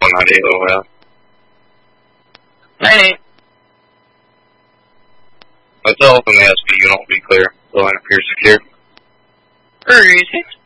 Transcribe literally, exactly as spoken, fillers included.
one ninety-eight, oh well. Hey. Myself and the S P, you don't be clear. The line appears secure. Where is it?